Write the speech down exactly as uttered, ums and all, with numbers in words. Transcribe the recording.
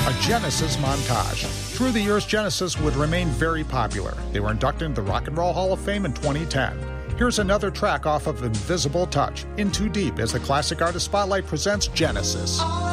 a Genesis montage. Through the years, Genesis would remain very popular. They were inducted into the Rock and Roll Hall of Fame in twenty ten. Here's another track off of Invisible Touch, In Too Deep, as the Classic Artist Spotlight presents Genesis.